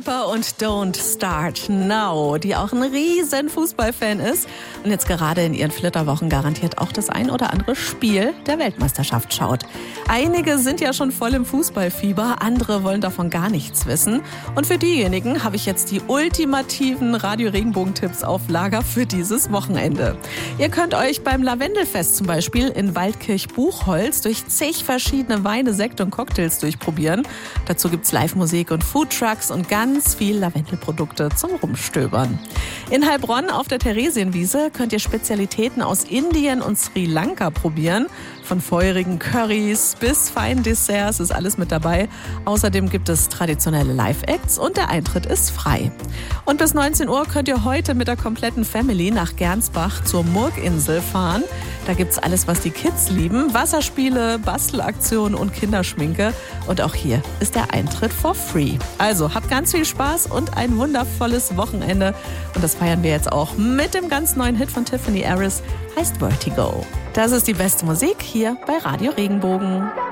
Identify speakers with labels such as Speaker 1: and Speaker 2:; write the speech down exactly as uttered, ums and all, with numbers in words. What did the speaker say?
Speaker 1: Lipa und Don't Start Now, die auch ein riesen Fußballfan ist und jetzt gerade in ihren Flitterwochen garantiert auch das ein oder andere Spiel der Weltmeisterschaft schaut. Einige sind ja schon voll im Fußballfieber, andere wollen davon gar nichts wissen. Und für diejenigen habe ich jetzt die ultimativen Radio-Regenbogen-Tipps auf Lager für dieses Wochenende. Ihr könnt euch beim Lavendelfest zum Beispiel in Waldkirch-Buchholz durch zig verschiedene Weine, Sekte und Cocktails durchprobieren. Dazu gibt's Live-Musik und Foodtrucks und ganz viel Lavendelprodukte zum Rumstöbern. In Heilbronn auf der Theresienwiese könnt ihr Spezialitäten aus Indien und Sri Lanka probieren. Von feurigen Currys bis feinen Desserts ist alles mit dabei. Außerdem gibt es traditionelle Live-Acts und der Eintritt ist frei. Und bis neunzehn Uhr könnt ihr heute mit der kompletten Family nach Gernsbach zur Murginsel fahren. Da gibt's alles, was die Kids lieben. Wasserspiele, Bastelaktionen und Kinderschminke. Und auch hier ist der Eintritt for free. Also habt ganz viel Spaß und ein wundervolles Wochenende. Und das feiern wir jetzt auch mit dem ganz neuen Hit von Tiffany Harris, heißt Vertigo. Das ist die beste Musik hier bei Radio Regenbogen.